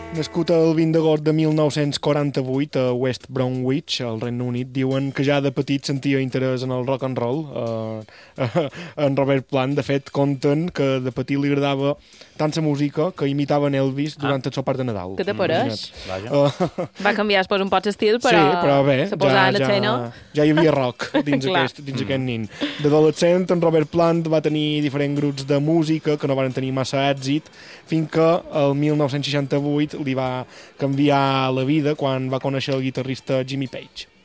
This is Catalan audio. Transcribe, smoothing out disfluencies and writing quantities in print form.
Nascut el 20 d'agost de 1948 a West Bromwich, al Regne Unit, diuen que ja de petit sentia interès en el rock and roll. En Robert Plant, de fet, conten que de petit li agradava tant la música que imitava en Elvis durant el sopar de Nadal. Què te pareix? Va canviar després un poc l'estil, però, sí, però bé, se posava en escena. Ja hi havia rock dins, dins aquest nin. D'adolescent, en Robert Plant va tenir diferents grups de música que no van tenir massa èxit, fins que el 1968 li va canviar la vida quan va conèixer el guitarrista Jimmy Page.